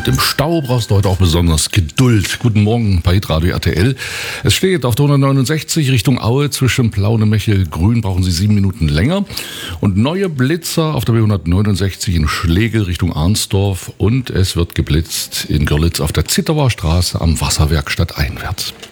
Und im Stau brauchst du heute auch besonders Geduld. Guten Morgen bei Hitradio RTL. Es steht auf der 169 Richtung Aue zwischen Plaune-Mechel, Grün brauchen Sie 7 Minuten länger. Und neue Blitzer auf der B169 in Schlegel Richtung Arnsdorf. Und es wird geblitzt in Görlitz auf der Zittauer Straße am Wasserwerk stadteinwärts.